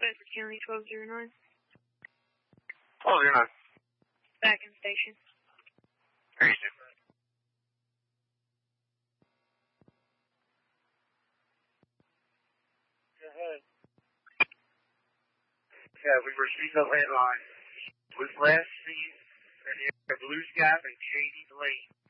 Bedford County 1209. Oh, you're not. Back in station. Here you do. Go ahead. Yeah, we received a landline. Was last seen at Blues Gap and Shady Lane.